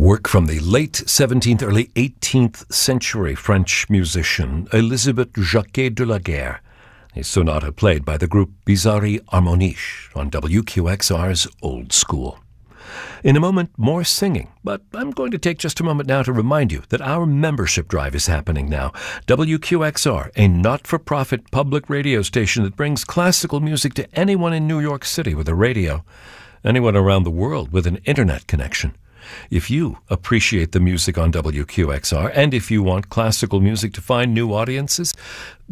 work from the late 17th, early 18th century French musician Elisabeth Jacquet de la Guerre, a sonata played by the group Bizarre Harmoniche on WQXR's Old School. In a moment, more singing, but I'm going to take just a moment now to remind you that our membership drive is happening now. WQXR, a not-for-profit public radio station that brings classical music to anyone in New York City with a radio, anyone around the world with an internet connection. If you appreciate the music on WQXR, and if you want classical music to find new audiences,